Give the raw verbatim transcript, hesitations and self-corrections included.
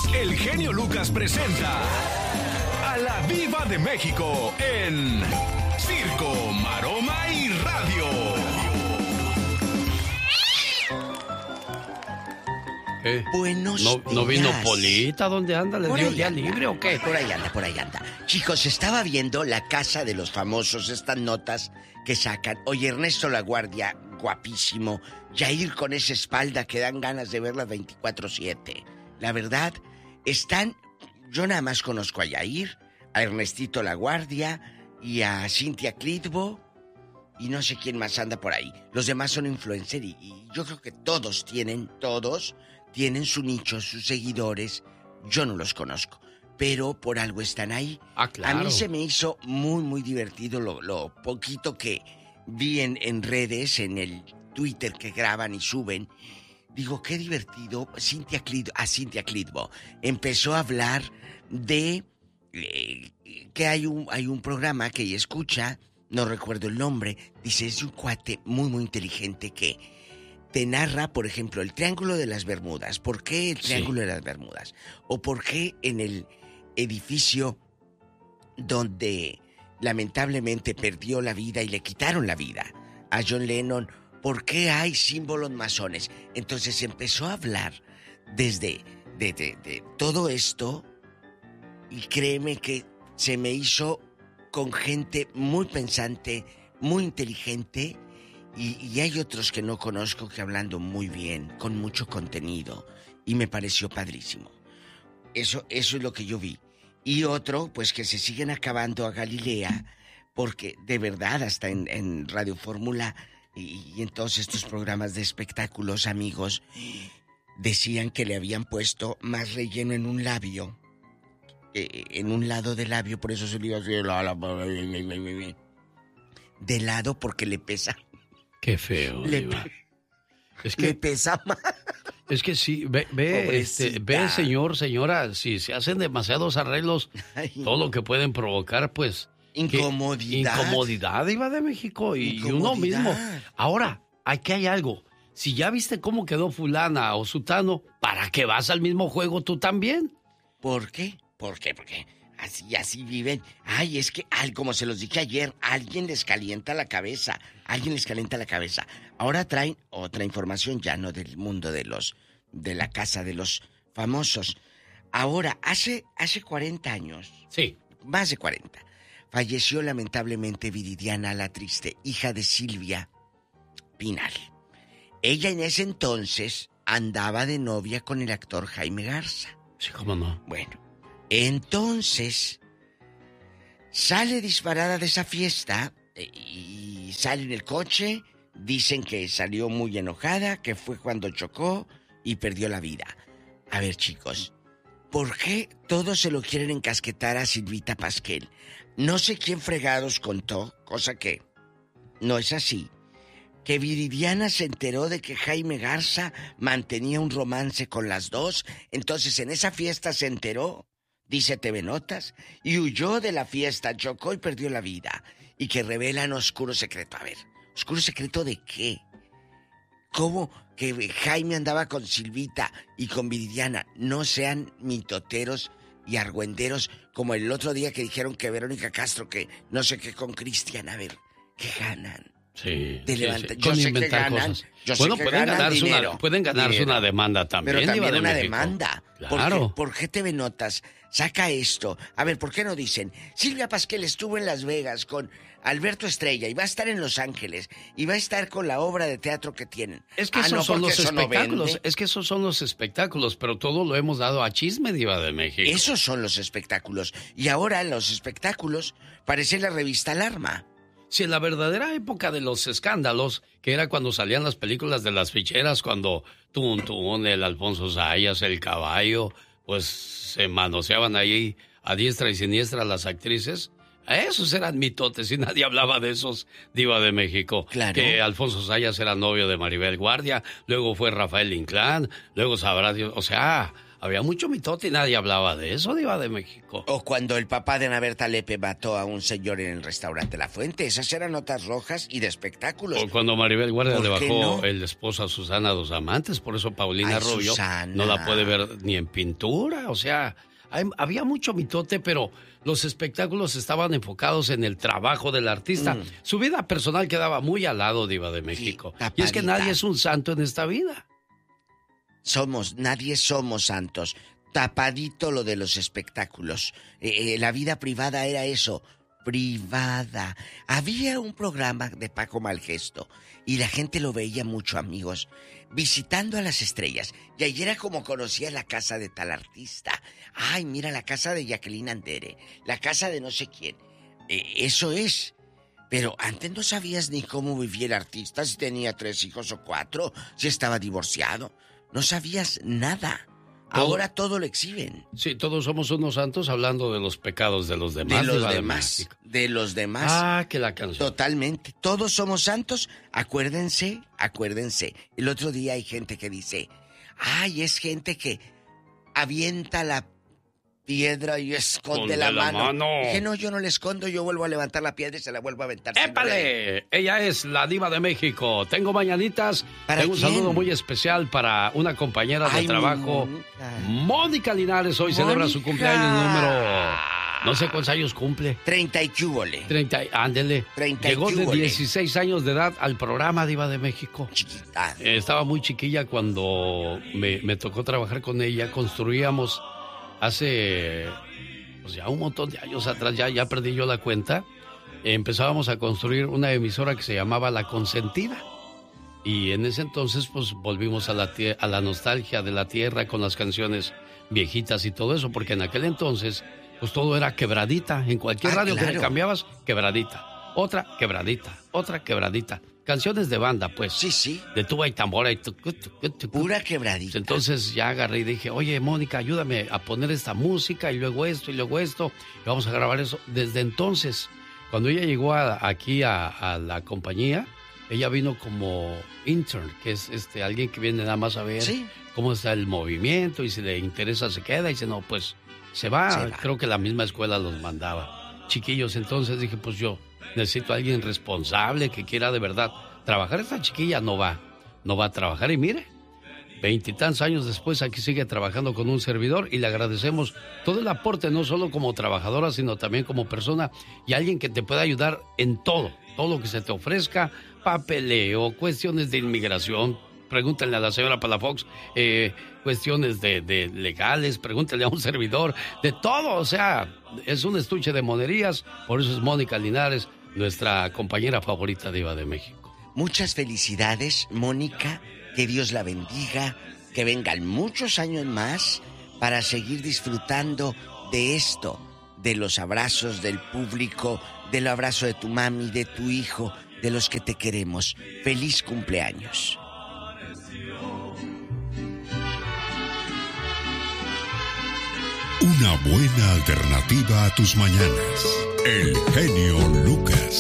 el genio Lucas presenta a la Diva de México en Circo, Maroma y Radio. ¿Qué? Buenos ¿No, días. ¿No vino Polita? ¿Dónde anda? ¿Le Por dio ahí día anda. libre o qué? Por ahí anda, por ahí anda. Chicos, estaba viendo La Casa de los Famosos, estas notas que sacan. Oye, Ernesto Laguardia, guapísimo. Yair con esa espalda que dan ganas de verla veinticuatro siete. La verdad, están... Yo nada más conozco a Yair, a Ernestito Laguardia y a Cintia Clitbo. Y no sé quién más anda por ahí. Los demás son influencers y, y yo creo que todos tienen, todos... tienen su nicho, sus seguidores. Yo no los conozco, pero por algo están ahí. Ah, claro. A mí se me hizo muy, muy divertido lo, lo poquito que vi en, en redes, en el Twitter que graban y suben. Digo, qué divertido. Cintia Clitbo, a Cintia Clitbo empezó a hablar de eh, que hay un, hay un programa que ella escucha, no recuerdo el nombre. Dice, es un cuate muy, muy inteligente que te narra, por ejemplo, el Triángulo de las Bermudas. ¿Por qué el Triángulo sí. de las Bermudas? O por qué en el edificio donde lamentablemente perdió la vida y le quitaron la vida a John Lennon, ¿por qué hay símbolos masones? Entonces empezó a hablar desde de, de, de todo esto y créeme que se me hizo con gente muy pensante, muy inteligente. Y, y hay otros que no conozco que hablando muy bien, con mucho contenido. Y me pareció padrísimo. Eso, eso es lo que yo vi. Y otro, pues que se siguen acabando a Galilea, porque de verdad hasta en, en Radio Fórmula y, y en todos estos programas de espectáculos, amigos, decían que le habían puesto más relleno en un labio, eh, en un lado del labio, por eso se le iba a decir de lado porque le pesa. Qué feo, le, Diva. Es que le pesa más. Es que sí, ve, ve, este, ve, señor, señora, si se hacen demasiados arreglos, Ay, todo lo que pueden provocar, pues... Incomodidad. Que, incomodidad, Diva de México, y uno mismo. Ahora, aquí hay algo. Si ya viste cómo quedó fulana o sutano, ¿para qué vas al mismo juego tú también? ¿Por qué? ¿Por qué? Porque así, así viven. Ay, es que, ay, como se los dije ayer, alguien les calienta la cabeza. Alguien les calienta la cabeza. Ahora traen otra información, ya no del mundo de los, de la casa de los famosos. Ahora, hace, hace cuarenta años. Sí. Más de cuarenta. Falleció lamentablemente Viridiana la Triste, hija de Silvia Pinal. Ella en ese entonces andaba de novia con el actor Jaime Garza. Sí, cómo no. Bueno, entonces sale disparada de esa fiesta y sale en el coche. Dicen que salió muy enojada, que fue cuando chocó y perdió la vida. A ver, chicos, ¿por qué todos se lo quieren encasquetar a Silvita Pasquel? No sé quién fregados contó, cosa que no es así, que Viridiana se enteró de que Jaime Garza mantenía un romance con las dos. Entonces en esa fiesta se enteró, dice T V Notas, y huyó de la fiesta, chocó y perdió la vida. Y que revelan oscuro secreto. A ver, ¿oscuro secreto de qué? ¿Cómo que Jaime andaba con Silvita y con Viridiana? No sean mitoteros y argüenderos como el otro día que dijeron que Verónica Castro, que no sé qué con Cristian. A ver, ¿qué ganan? Sí, Te sí, levanta... sí. Yo Con sé inventar que ganan, cosas. yo bueno, sé que pueden ganan ganarse dinero, una, pueden ganarse dinero. una demanda también. Pero también Diva una de México. demanda. Claro. ¿Por qué, ¿Por qué T V Notas saca esto? A ver, ¿por qué no dicen? Silvia Pasquel estuvo en Las Vegas con Alberto Estrella y va a estar en Los Ángeles y va a estar con la obra de teatro que tienen. Es que ah, esos no, son los eso espectáculos. No es que esos son los espectáculos, pero todo lo hemos dado a chisme, Diva de México. Esos son los espectáculos. Y ahora los espectáculos parece la revista Alarma. Si en la verdadera época de los escándalos, que era cuando salían las películas de las ficheras, cuando Tun Tun, el Alfonso Sayas, el Caballo, pues se manoseaban ahí a diestra y siniestra las actrices, esos eran mitotes y nadie hablaba de esos, Diva de México. Claro. Que Alfonso Sayas era novio de Maribel Guardia, luego fue Rafael Inclán, luego sabrá Dios, o sea, había mucho mitote y nadie hablaba de eso, Diva de México. O cuando el papá de Ana Berta Lepe mató a un señor en el restaurante La Fuente. Esas eran notas rojas y de espectáculos. O cuando Maribel Guardia le bajó no? el esposo a Susana Dos Amantes, por eso Paulina Ay, Rubio Susana. no la puede ver ni en pintura, o sea, hay, había mucho mitote, pero los espectáculos estaban enfocados en el trabajo del artista. Mm. Su vida personal quedaba muy al lado, Diva de México. Sí, y es que nadie es un santo en esta vida. Somos, nadie somos santos. Tapadito lo de los espectáculos. Eh, eh, la vida privada era eso, privada. Había un programa de Paco Malgesto y la gente lo veía mucho, amigos, visitando a las estrellas. Y ahí era como conocía la casa de tal artista. Ay, mira, la casa de Jacqueline Andere, la casa de no sé quién. Eh, eso es. Pero antes no sabías ni cómo vivía el artista, si tenía tres hijos o cuatro, si estaba divorciado. No sabías nada. Todo, ahora todo lo exhiben. Sí, todos somos unos santos hablando de los pecados de los demás. De los demás. De, de los demás. Ah, que la canción. Totalmente. Todos somos santos. Acuérdense, acuérdense. El otro día hay gente que dice, ay, es gente que avienta la piedra y esconde la, la mano. mano. Dije, no, yo no le escondo, yo vuelvo a levantar la piedra y se la vuelvo a aventar. ¡Épale! Si no Ella es la Diva de México. Tengo mañanitas. ¿Para Tengo quién? Un saludo muy especial para una compañera de Ay, trabajo, Mónica. Mónica Linares. Hoy Mónica. Celebra su cumpleaños número... No sé cuántos años cumple. Treinta y cúbole. Treinta, ándele. Treinta y Llegó cúbole. De dieciséis años de edad al programa Diva de México. Chiquita. Eh, estaba muy chiquilla cuando me, me tocó trabajar con ella. Construíamos hace... Pues ya un montón de años atrás, ya, ya perdí yo la cuenta, eh, empezábamos a construir una emisora que se llamaba La Consentida. Y en ese entonces, pues, volvimos a la, a la nostalgia de la tierra con las canciones viejitas y todo eso, porque en aquel entonces, pues, todo era quebradita. En cualquier ah, radio claro. que le cambiabas, quebradita. Otra, quebradita. Otra, quebradita. Canciones de banda, pues. Sí, sí. De tuba y tambora y... Tu, tu, tu, tu, Pura quebradita. Entonces ya agarré y dije, oye, Mónica, ayúdame a poner esta música y luego esto y luego esto. Y vamos a grabar eso. Desde entonces, cuando ella llegó a, aquí a, a la compañía, ella vino como intern, que es este alguien que viene nada más a ver ¿Sí? cómo está el movimiento y si le interesa se queda y si no, pues se va. se va. Creo que la misma escuela los mandaba. Chiquillos, entonces dije, pues yo... necesito a alguien responsable que quiera de verdad trabajar. Esta chiquilla no va, no va a trabajar. Y mire, veintitantos años después aquí sigue trabajando con un servidor y le agradecemos todo el aporte, no solo como trabajadora, sino también como persona y alguien que te pueda ayudar en todo, todo lo que se te ofrezca, papeleo, cuestiones de inmigración. Pregúntenle a la señora Palafox, eh, cuestiones de, de legales, pregúntenle a un servidor, de todo, o sea, es un estuche de monerías, por eso es Mónica Linares, nuestra compañera favorita Diva de México. Muchas felicidades, Mónica, que Dios la bendiga, que vengan muchos años más para seguir disfrutando de esto, de los abrazos del público, del abrazo de tu mami, de tu hijo, de los que te queremos. Feliz cumpleaños. Una buena alternativa a tus mañanas. El genio Lucas.